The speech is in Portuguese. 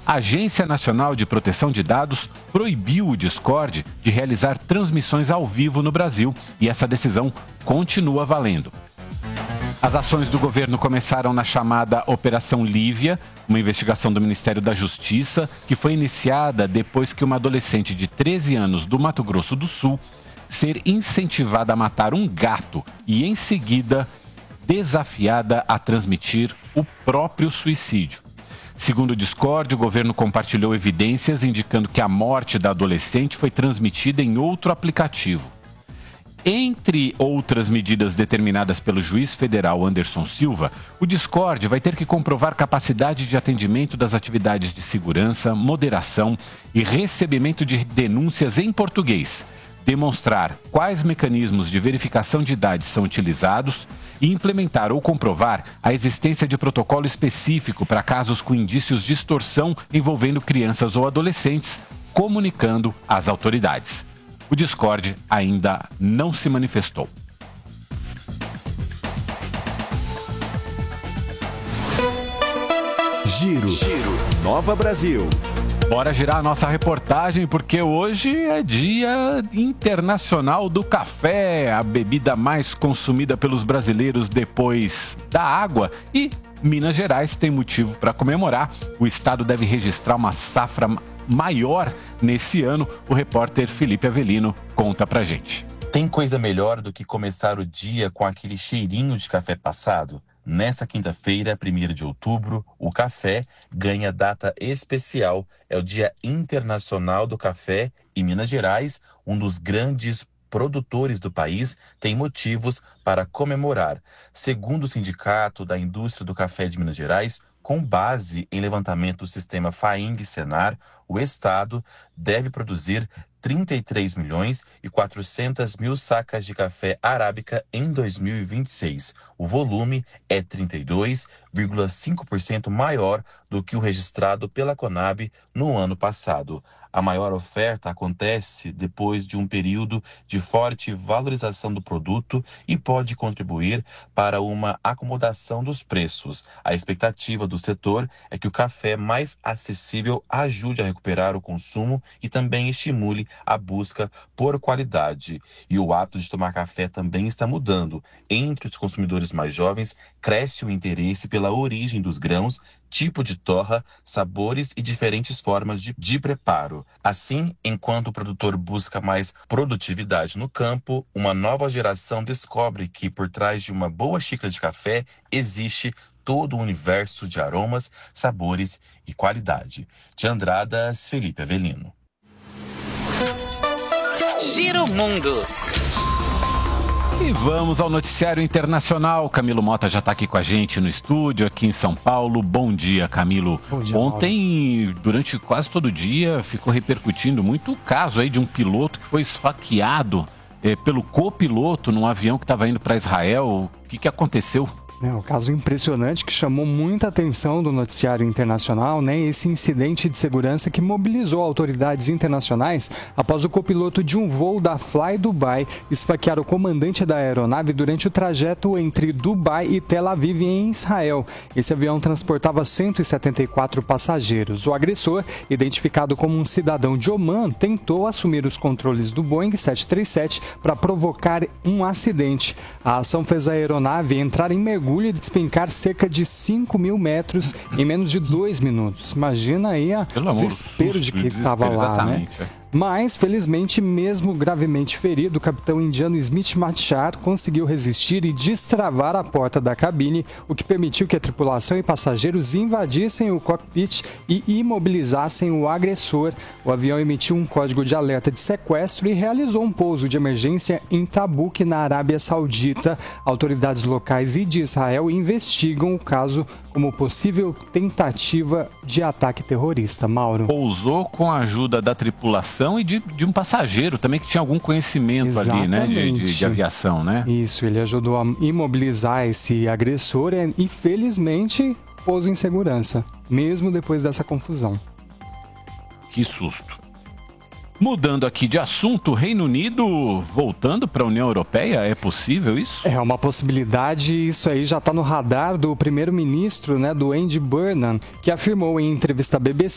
A Agência Nacional de Proteção de Dados proibiu o Discord de realizar transmissões ao vivo no Brasil e essa decisão continua valendo. As ações do governo começaram na chamada Operação Lívia, uma investigação do Ministério da Justiça, que foi iniciada depois que uma adolescente de 13 anos do Mato Grosso do Sul ser incentivada a matar um gato e, em seguida, desafiada a transmitir o próprio suicídio. Segundo o Discord, o governo compartilhou evidências indicando que a morte da adolescente foi transmitida em outro aplicativo. Entre outras medidas determinadas pelo juiz federal Anderson Silva, o Discord vai ter que comprovar capacidade de atendimento das atividades de segurança, moderação e recebimento de denúncias em português, demonstrar quais mecanismos de verificação de idade são utilizados e implementar ou comprovar a existência de protocolo específico para casos com indícios de extorsão envolvendo crianças ou adolescentes, comunicando às autoridades. O Discord ainda não se manifestou. Giro. Nova Brasil. Bora girar a nossa reportagem, porque hoje é Dia Internacional do Café, a bebida mais consumida pelos brasileiros depois da água. E Minas Gerais tem motivo para comemorar. O estado deve registrar uma safra maior nesse ano. O repórter Felipe Avelino conta pra gente. Tem coisa melhor do que começar o dia com aquele cheirinho de café passado? Nessa quinta-feira, 1º de outubro, o café ganha data especial. É o Dia Internacional do Café e Minas Gerais, um dos grandes produtores do país, tem motivos para comemorar. Segundo o Sindicato da Indústria do Café de Minas Gerais, com base em levantamento do sistema FAING-SENAR, o Estado deve produzir 33.400.000 sacas de café arábica em 2026. O volume é 32,5% maior do que o registrado pela Conab no ano passado. A maior oferta acontece depois de um período de forte valorização do produto e pode contribuir para uma acomodação dos preços. A expectativa do setor é que o café mais acessível ajude a recuperar o consumo e também estimule a busca por qualidade. E o hábito de tomar café também está mudando. Entre os consumidores mais jovens, cresce o interesse pela origem dos grãos, tipo de torra, sabores e diferentes formas de preparo. Assim, enquanto o produtor busca mais produtividade no campo, uma nova geração descobre que por trás de uma boa xícara de café existe todo um universo de aromas, sabores e qualidade. De Andradas, Felipe Avelino. Giro Mundo. E vamos ao noticiário internacional. Camilo Mota já está aqui com a gente no estúdio, aqui em São Paulo. Bom dia, Camilo. Bom dia, Ontem, durante quase todo o dia, ficou repercutindo muito o caso aí de um piloto que foi esfaqueado pelo copiloto num avião que estava indo para Israel. O que aconteceu? Um caso impressionante que chamou muita atenção do noticiário internacional, né? Esse incidente de segurança que mobilizou autoridades internacionais após o copiloto de um voo da Fly Dubai esfaquear o comandante da aeronave durante o trajeto entre Dubai e Tel Aviv, em Israel. Esse avião transportava 174 passageiros. O agressor, identificado como um cidadão de Omã, tentou assumir os controles do Boeing 737 para provocar um acidente. A ação fez a aeronave entrar em mergulho e despencar cerca de 5.000 metros em menos de 2 minutos. Imagina aí o desespero de quem estava lá, né? Mas, felizmente, mesmo gravemente ferido, o capitão indiano Smith Machar conseguiu resistir e destravar a porta da cabine, o que permitiu que a tripulação e passageiros invadissem o cockpit e imobilizassem o agressor. O avião emitiu um código de alerta de sequestro e realizou um pouso de emergência em Tabuk, na Arábia Saudita. Autoridades locais e de Israel investigam o caso como possível tentativa de ataque terrorista. Mauro. Pousou com a ajuda da tripulação e de um passageiro também que tinha algum conhecimento ali, né, de aviação, né? Isso, ele ajudou a imobilizar esse agressor e felizmente pouso em segurança, mesmo depois dessa confusão. Que susto. Mudando aqui de assunto, o Reino Unido voltando para a União Europeia, é possível isso? É uma possibilidade, isso aí já está no radar do primeiro-ministro, né, do Andy Burnham, que afirmou em entrevista à BBC